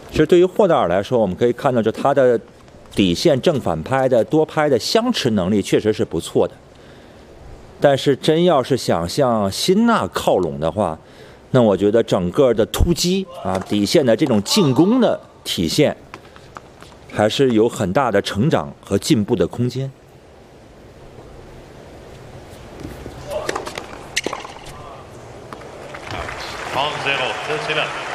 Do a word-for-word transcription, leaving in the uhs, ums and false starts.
其实对于霍达尔来说，我们可以看到，就他的底线正反拍的多拍的相持能力确实是不错的。但是真要是想向辛纳靠拢的话，那我觉得整个的突击啊，底线的这种进攻的体现，还是有很大的成长和进步的空间。 one zero， 得起了。